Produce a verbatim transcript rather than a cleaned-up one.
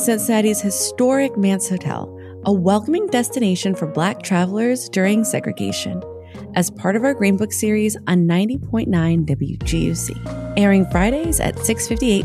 Cincinnati's historic Mance Hotel, a welcoming destination for Black travelers during segregation, as part of our Green Book series on ninety point nine W G U C, airing Fridays at six fifty-eight